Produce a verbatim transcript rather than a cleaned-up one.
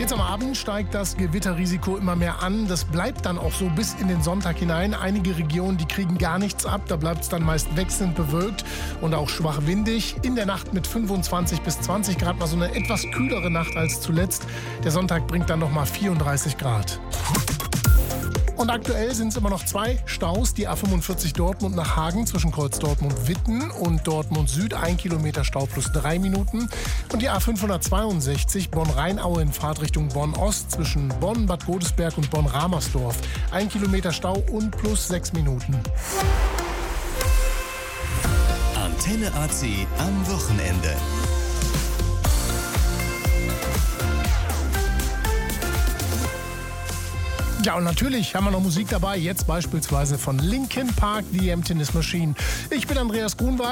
Jetzt am Abend steigt das Gewitterrisiko immer mehr an. Das bleibt dann auch so bis in den Sonntag hinein. Einige Regionen, die kriegen gar nichts ab. Da bleibt es dann meist wechselnd bewölkt und auch schwach windig. In der Nacht mit fünfundzwanzig bis zwanzig Grad, mal so eine etwas kühlere Nacht als zuletzt. Der Sonntag bringt dann nochmal vierunddreißig Grad. Und aktuell sind es immer noch zwei Staus. Die A fünfundvierzig Dortmund nach Hagen zwischen Kreuz Dortmund-Witten und Dortmund Süd. Ein Kilometer Stau plus drei Minuten. Und die A fünfhundertzweiundsechzig Bonn-Rheinaue in Fahrtrichtung Bonn-Ost zwischen Bonn, Bad Godesberg und Bonn-Ramersdorf. Ein Kilometer Stau und plus sechs Minuten. Antenne A C am Wochenende. Ja, und natürlich haben wir noch Musik dabei. Jetzt beispielsweise von Linkin Park, The Emptiness Machine. Ich bin Andreas Grunwald.